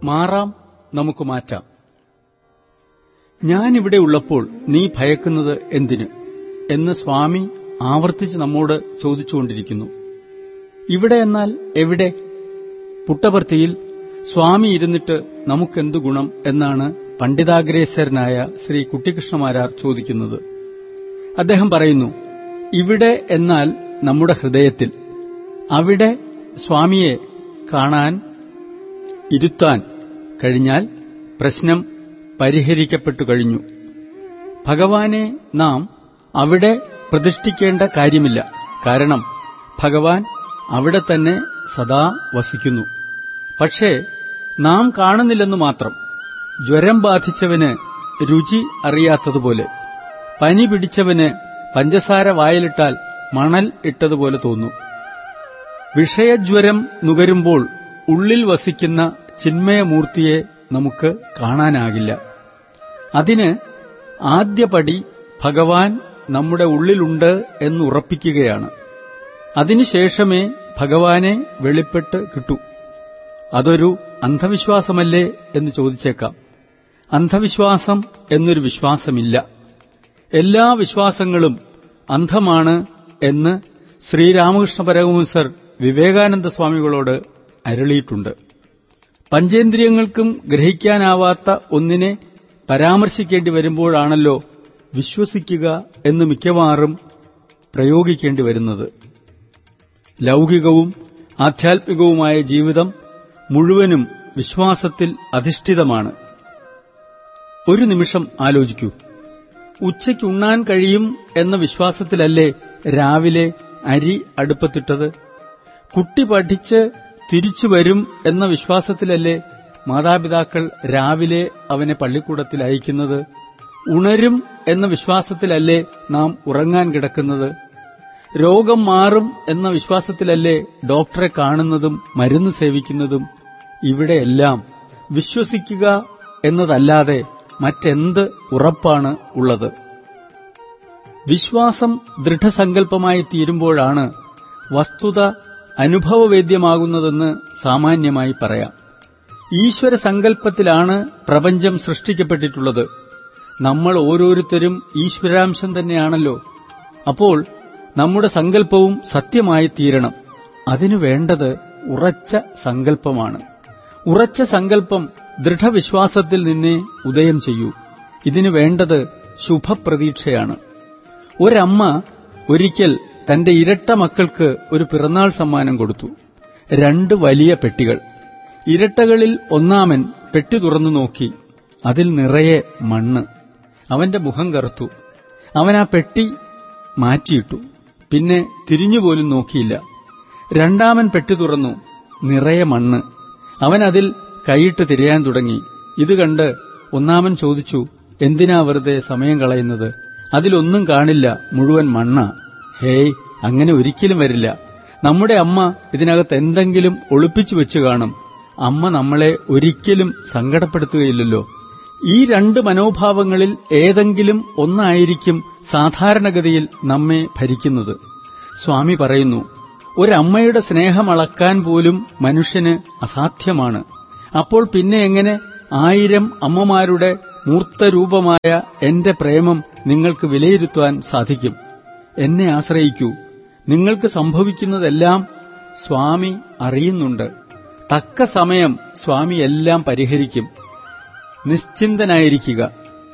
മാറാം, നമുക്ക് മാറ്റാം. ഞാനിവിടെ ഉള്ളപ്പോൾ നീ ഭയക്കുന്നത് എന്തിന് എന്ന് സ്വാമി ആവർത്തിച്ച് നമ്മോട് ചോദിച്ചുകൊണ്ടിരിക്കുന്നു. ഇവിടെ എന്നാൽ എവിടെ? പുട്ടപർത്തിയിൽ സ്വാമി ഇരുന്നിട്ട് നമുക്കെന്തു ഗുണം എന്നാണ് പണ്ഡിതാഗ്രേസരനായ ശ്രീ കുട്ടിക്കൃഷ്ണമാരാർ ചോദിക്കുന്നത്. അദ്ദേഹം പറയുന്നു, ഇവിടെ എന്നാൽ നമ്മുടെ ഹൃദയത്തിൽ. അവിടെ സ്വാമിയെ കാണാൻ, ഇരുത്താൻ കഴിഞ്ഞാൽ പ്രശ്നം പരിഹരിക്കപ്പെട്ടു കഴിഞ്ഞു. ഭഗവാനെ നാം അവിടെ പ്രതിഷ്ഠിക്കേണ്ട കാര്യമില്ല. കാരണം ഭഗവാൻ അവിടെ തന്നെ സദാ വസിക്കുന്നു. പക്ഷേ നാം കാണുന്നില്ലെന്നു മാത്രം. ജ്വരം ബാധിച്ചവന് രുചി അറിയാത്തതുപോലെ, പനി പിടിച്ചവന് പഞ്ചസാര വായിലിട്ടാൽ മണൽ ഇട്ടതുപോലെ തോന്നും. വിഷയജ്വരം നുകരുമ്പോൾ ഉള്ളിൽ വസിക്കുന്ന ചിന്മയമൂർത്തിയെ നമുക്ക് കാണാനാകില്ല. അതിന് ആദ്യപടി ഭഗവാൻ നമ്മുടെ ഉള്ളിലുണ്ട് എന്നുറപ്പിക്കുകയാണ്. അതിനുശേഷമേ ഭഗവാനെ വെളിപ്പെട്ട് കിട്ടൂ. അതൊരു അന്ധവിശ്വാസമല്ലേ എന്ന് ചോദിച്ചേക്കാം. അന്ധവിശ്വാസം എന്നൊരു വിശ്വാസമില്ല. എല്ലാ വിശ്വാസങ്ങളും അന്ധമാണ് എന്ന് ശ്രീരാമകൃഷ്ണ പരമഹംസർ വിവേകാനന്ദ സ്വാമികളോട് അരുളിയിട്ടുണ്ട്. പഞ്ചേന്ദ്രിയങ്ങൾക്കും ഗ്രഹിക്കാനാവാത്ത ഒന്നിനെ പരാമർശിക്കേണ്ടി വരുമ്പോഴാണല്ലോ വിശ്വസിക്കുക എന്ന് മിക്കവാറും പ്രയോഗിക്കേണ്ടി വരുന്നത്. ലൗകികവും ആധ്യാത്മികവുമായ ജീവിതം മുഴുവനും വിശ്വാസത്തിൽ അധിഷ്ഠിതമാണ്. ഒരു നിമിഷം ആലോചിക്കൂ. ഉച്ചയ്ക്ക് ഉണ്ണാൻ കഴിയും എന്ന വിശ്വാസത്തിലല്ലേ രാവിലെ അരി അടുപ്പത്തിട്ടത്? കുട്ടി പഠിച്ച് തിരിച്ചു വരും എന്ന വിശ്വാസത്തിലല്ലേ മാതാപിതാക്കൾ രാവിലെ അവനെ പള്ളിക്കൂടത്തിൽ അയക്കുന്നത്? ഉണരും എന്ന വിശ്വാസത്തിലല്ലേ നാം ഉറങ്ങാൻ കിടക്കുന്നത്? രോഗം മാറും എന്ന വിശ്വാസത്തിലല്ലേ ഡോക്ടറെ കാണുന്നതും മരുന്ന് സേവിക്കുന്നതും? ഇവിടെയെല്ലാം വിശ്വസിക്കുക എന്നതല്ലാതെ മറ്റെന്ത് ഉറപ്പാണ് ഉള്ളത്? വിശ്വാസം ദൃഢസങ്കല്പമായി തീരുമ്പോഴാണ് വസ്തുത അനുഭവവേദ്യമാകുന്നതെന്ന് സാമാന്യമായി പറയാം. ഈശ്വര സങ്കല്പത്തിലാണ് പ്രപഞ്ചം സൃഷ്ടിക്കപ്പെട്ടിട്ടുള്ളത്. നമ്മൾ ഓരോരുത്തരും ഈശ്വരാംശം തന്നെയാണല്ലോ. അപ്പോൾ നമ്മുടെ സങ്കല്പവും സത്യമായി തീരണം. അതിനു വേണ്ടത് ഉറച്ച സങ്കല്പമാണ്. ഉറച്ച സങ്കല്പം ദൃഢവിശ്വാസത്തിൽ നിന്നേ ഉദയം ചെയ്യൂ. ഇതിനു വേണ്ടത് ശുഭപ്രതീക്ഷയാണ്. ഒരമ്മ ഒരിക്കൽ തന്റെ ഇരട്ട മക്കൾക്ക് ഒരു പിറന്നാൾ സമ്മാനം കൊടുത്തു. 2 വലിയ പെട്ടികൾ. ഇരട്ടകളിൽ ഒന്നാമൻ പെട്ടി തുറന്നു നോക്കി. അതിൽ നിറയെ മണ്ണ്. അവന്റെ മുഖം കറുത്തു. അവൻ ആ പെട്ടി മാറ്റിയിട്ടു. പിന്നെ തിരിഞ്ഞുപോലും നോക്കിയില്ല. രണ്ടാമൻ പെട്ടി തുറന്നു. നിറയെ മണ്ണ്. അവൻ അതിൽ കൈയിട്ട് തിരയാൻ തുടങ്ങി. ഇത് കണ്ട് ഒന്നാമൻ ചോദിച്ചു, എന്തിനാ വെറുതെ സമയം കളയുന്നത്? അതിലൊന്നും കാണില്ല, മുഴുവൻ മണ്ണാ. ഹേയ്, അങ്ങനെ ഒരിക്കലും വരില്ല. നമ്മുടെ അമ്മ ഇതിനകത്ത് എന്തെങ്കിലും ഒളിപ്പിച്ചു വെച്ചു കാണും. അമ്മ നമ്മളെ ഒരിക്കലും സങ്കടപ്പെടുത്തുകയില്ലല്ലോ. ഈ 2 മനോഭാവങ്ങളിൽ ഏതെങ്കിലും ഒന്നായിരിക്കും സാധാരണഗതിയിൽ നമ്മെ ഭരിക്കുന്നത്. സ്വാമി പറയുന്നു, ഒരമ്മയുടെ സ്നേഹം അളക്കാൻ പോലും മനുഷ്യന് അസാധ്യമാണ്. അപ്പോൾ പിന്നെ എങ്ങനെ 1000 അമ്മമാരുടെ മൂർത്തരൂപമായ എന്റെ പ്രേമം നിങ്ങൾക്ക് വിലയിരുത്തുവാൻ സാധിക്കും? എന്നെ ആശ്രയിക്കൂ. നിങ്ങൾക്ക് സംഭവിക്കുന്നതെല്ലാം സ്വാമി അറിയുന്നുണ്ട്. തക്ക സമയം സ്വാമി എല്ലാം പരിഹരിക്കും. നിശ്ചിന്തനായിരിക്കുക.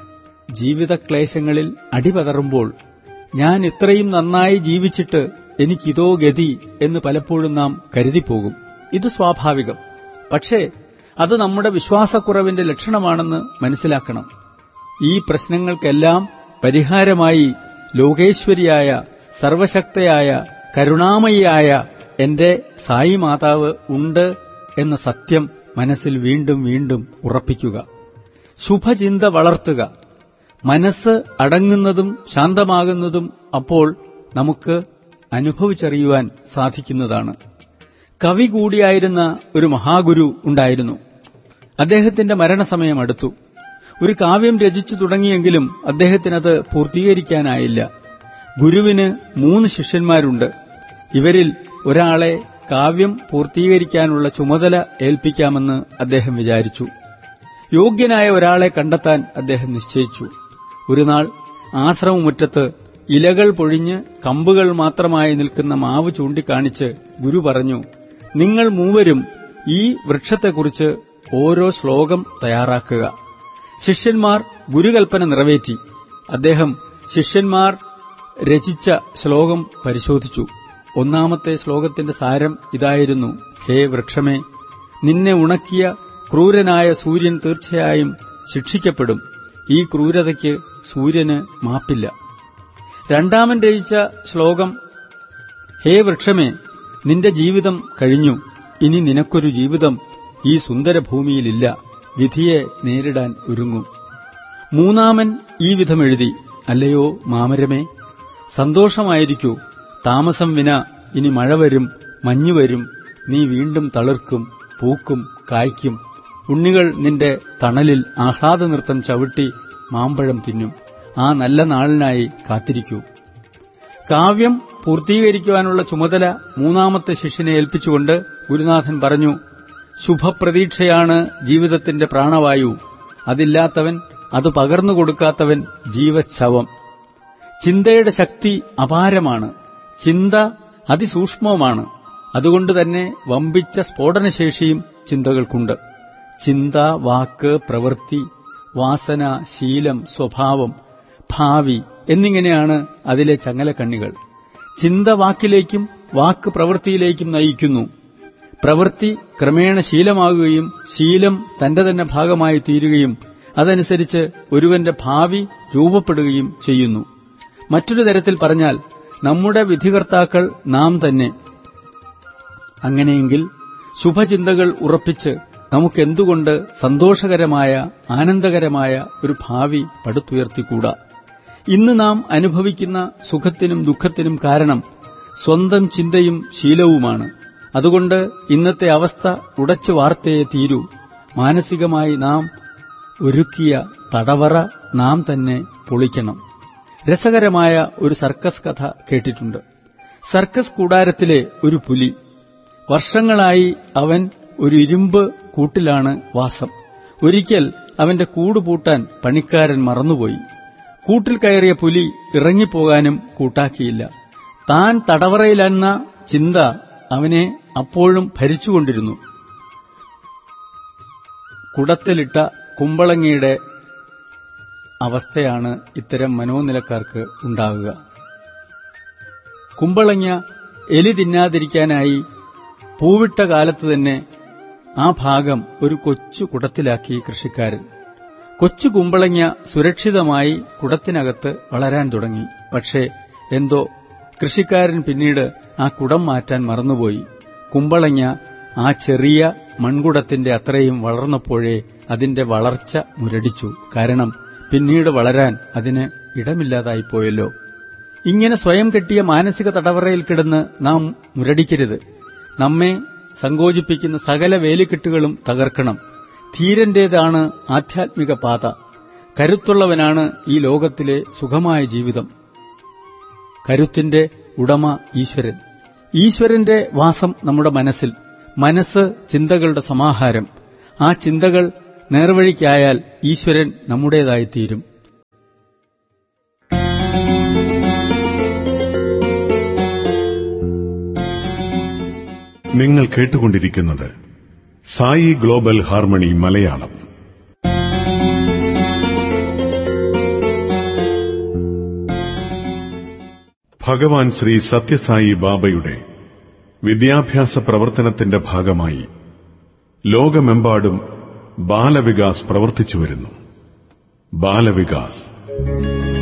ജീവിതക്ലേശങ്ങളിൽ അടിപതറുമ്പോൾ ഞാൻ ഇത്രയും നന്നായി ജീവിച്ചിട്ട് എനിക്കിതോ ഗതി എന്ന് പലപ്പോഴും നാം കരുതിപ്പോകും. ഇത് സ്വാഭാവികം. പക്ഷേ അത് നമ്മുടെ വിശ്വാസക്കുറവിന്റെ ലക്ഷണമാണെന്ന് മനസ്സിലാക്കണം. ഈ പ്രശ്നങ്ങൾക്കെല്ലാം പരിഹാരമായി ലോകേശ്വരിയായ, സർവശക്തയായ, കരുണാമയിയായ എന്റെ സായി മാതാവ് ഉണ്ട് എന്ന സത്യം മനസ്സിൽ വീണ്ടും വീണ്ടും ഉറപ്പിക്കുക. ശുഭചിന്ത വളർത്തുക. മനസ്സ് അടങ്ങുന്നതും ശാന്തമാകുന്നതും അപ്പോൾ നമുക്ക് അനുഭവിച്ചറിയുവാൻ സാധിക്കുന്നതാണ്. കവി കൂടിയായിരുന്ന ഒരു മഹാഗുരു ഉണ്ടായിരുന്നു. അദ്ദേഹത്തിന്റെ മരണസമയം അടുത്തു. ഒരു കാവ്യം രചിച്ചു തുടങ്ങിയെങ്കിലും അദ്ദേഹത്തിനത് പൂർത്തീകരിക്കാനായില്ല. ഗുരുവിന് 3 ശിഷ്യന്മാരുണ്ട്. ഇവരിൽ ഒരാളെ കാവ്യം പൂർത്തീകരിക്കാനുള്ള ചുമതല ഏൽപ്പിക്കാമെന്ന് അദ്ദേഹം വിചാരിച്ചു. യോഗ്യനായ ഒരാളെ കണ്ടെത്താൻ അദ്ദേഹം നിശ്ചയിച്ചു. ഒരുനാൾ ആശ്രമമുറ്റത്ത് ഇലകൾ പൊഴിഞ്ഞ് കമ്പുകൾ മാത്രമായി നിൽക്കുന്ന മാവ് ചൂണ്ടിക്കാണിച്ച് ഗുരു പറഞ്ഞു, നിങ്ങൾ മൂവരും ഈ വൃക്ഷത്തെക്കുറിച്ച് ഓരോ ശ്ലോകം തയ്യാറാക്കുക. ശിഷ്യന്മാർ ഗുരുകൽപ്പന നിറവേറ്റി. അദ്ദേഹം ശിഷ്യന്മാർ രചിച്ച ശ്ലോകം പരിശോധിച്ചു. ഒന്നാമത്തെ ശ്ലോകത്തിന്റെ സാരം ഇതായിരുന്നു: ഹേ വൃക്ഷമേ, നിന്നെ ഉണക്കിയ ക്രൂരനായ സൂര്യൻ തീർച്ചയായും ശിക്ഷിക്കപ്പെടും. ഈ ക്രൂരതയ്ക്ക് സൂര്യന് മാപ്പില്ല. രണ്ടാമൻ രചിച്ച ശ്ലോകം: ഹേ വൃക്ഷമേ, നിന്റെ ജീവിതം കഴിഞ്ഞു. ഇനി നിനക്കൊരു ജീവിതം ഈ സുന്ദരഭൂമിയിലില്ല. വിധിയെ നേരിടാൻ ഒരുങ്ങൂ. മൂന്നാമൻ ഈ വിധം എഴുതി: അല്ലയോ മാമരമേ, സന്തോഷമായിരിക്കൂ. താമസം വിന ഇനി മഴ വരും, മഞ്ഞു വരും. നീ വീണ്ടും തളിർക്കും, പൂക്കും, കായ്ക്കും. ഉണ്ണികൾ നിന്റെ തണലിൽ ആഹ്ലാദനൃത്തം ചവിട്ടി മാമ്പഴം തിന്നും. ആ നല്ല നാളിനായി കാത്തിരിക്കൂ. കാവ്യം പൂർത്തീകരിക്കുവാനുള്ള ചുമതല മൂന്നാമത്തെ ശിഷ്യനെ ഏൽപ്പിച്ചുകൊണ്ട് ഗുരുനാഥൻ പറഞ്ഞു, ശുഭപ്രതീക്ഷയാണ് ജീവിതത്തിന്റെ പ്രാണവായു. അതില്ലാത്തവൻ, അത് പകർന്നു കൊടുക്കാത്തവൻ ജീവച്ഛവം. ചിന്തയുടെ ശക്തി അപാരമാണ്. ചിന്ത അതിസൂക്ഷ്മവുമാണ്. അതുകൊണ്ടുതന്നെ വമ്പിച്ച സ്ഫോടനശേഷിയും ചിന്തകൾക്കുണ്ട്. ചിന്ത, വാക്ക്, പ്രവൃത്തി, വാസന, ശീലം, സ്വഭാവം, ഭാവി എന്നിങ്ങനെയാണ് അതിലെ ചങ്ങലക്കണ്ണികൾ. ചിന്ത വാക്കിലേക്കും വാക്ക് പ്രവൃത്തിയിലേക്കും നയിക്കുന്നു. പ്രവൃത്തി ക്രമേണ ശീലമാകുകയും ശീലം തന്റെ തന്നെ ഭാഗമായി തീരുകയും അതനുസരിച്ച് ഒരുവന്റെ ഭാവി രൂപപ്പെടുകയും ചെയ്യുന്നു. മറ്റൊരു തരത്തിൽ പറഞ്ഞാൽ നമ്മുടെ വിധികർത്താക്കൾ നാം തന്നെ. അങ്ങനെയെങ്കിൽ ശുഭചിന്തകൾ ഉറപ്പിച്ച് നമുക്കെന്തുകൊണ്ട് സന്തോഷകരമായ, ആനന്ദകരമായ ഒരു ഭാവി പടുത്തുയർത്തിക്കൂടാ? ഇന്ന് നാം അനുഭവിക്കുന്ന സുഖത്തിനും ദുഃഖത്തിനും കാരണം സ്വന്തം ചിന്തയും ശീലവുമാണ്. അതുകൊണ്ട് ഇന്നത്തെ അവസ്ഥ ഉടച്ചു വാർത്തേ തീരൂ. മാനസികമായി നാം ഒരുക്കിയ തടവറ നാം തന്നെ പൊളിക്കണം. രസകരമായ ഒരു സർക്കസ് കഥ കേട്ടിട്ടുണ്ട്. സർക്കസ് കൂടാരത്തിലെ ഒരു പുലി. വർഷങ്ങളായി അവൻ ഒരു ഇരുമ്പ് കൂട്ടിലാണ് വാസം. ഒരിക്കൽ അവന്റെ കൂട് പൂട്ടാൻ പണിക്കാരൻ മറന്നുപോയി. കൂട്ടിൽ കയറിയ പുലി ഇറങ്ങിപ്പോകാനും കൂട്ടാക്കിയില്ല. താൻ തടവറയിലെന്ന ചിന്ത അവനെ അപ്പോഴും ഭരിച്ചുകൊണ്ടിരുന്നു. കുടത്തിലിട്ട കുമ്പളങ്ങിയുടെ അവസ്ഥയാണ് ഇത്തരം മനോനിലക്കാർക്ക് ഉണ്ടാകുക. കുമ്പളങ്ങ എലി തിന്നാതിരിക്കാനായി പൂവിട്ട കാലത്ത് തന്നെ ആ ഭാഗം ഒരു കൊച്ചു കുടത്തിലാക്കി കൃഷിക്കാരൻ. കൊച്ചു കുമ്പളങ്ങ സുരക്ഷിതമായി കുടത്തിനകത്ത് വളരാൻ തുടങ്ങി. പക്ഷേ എന്തോ കൃഷിക്കാരൻ പിന്നീട് ആ കുടം മാറ്റാൻ മറന്നുപോയി. കുമ്പളങ്ങ ആ ചെറിയ മൺകുടത്തിന്റെ അത്രയും വളർന്നപ്പോഴേ അതിന്റെ വളർച്ച മുരടിച്ചു. കാരണം പിന്നീട് വളരാൻ അതിന് ഇടമില്ലാതായിപ്പോയല്ലോ. ഇങ്ങനെ സ്വയം കെട്ടിയ മാനസിക തടവറയിൽ കിടന്ന് നാം മുരടിക്കരുത്. നമ്മെ സങ്കോചിപ്പിക്കുന്ന സകല വേലിക്കെട്ടുകളും തകർക്കണം. ധീരന്റേതാണ് ആധ്യാത്മിക പാത. കരുത്തുള്ളവനാണ് ഈ ലോകത്തിലെ സുഖമായ ജീവിതം. കരുത്തിന്റെ ഉടമ ഈശ്വരൻ. ഈശ്വരന്റെ വാസം നമ്മുടെ മനസ്സിൽ. മനസ്സ് ചിന്തകളുടെ സമാഹാരം. ആ ചിന്തകൾ നേർവഴിക്കായാൽ ഈശ്വരൻ നമ്മുടേതായിത്തീരും. നിങ്ങൾ കേട്ടുകൊണ്ടിരിക്കുന്നത് സായി ഗ്ലോബൽ ഹാർമണി മലയാളം. ഭഗവാൻ ശ്രീ സത്യസായി ബാബയുടെ വിദ്യാഭ്യാസ പ്രവർത്തനത്തിന്റെ ഭാഗമായി ലോകമെമ്പാടും ബാലവികാസ് പ്രവർത്തിച്ചുവരുന്നു. ബാലവികാസ്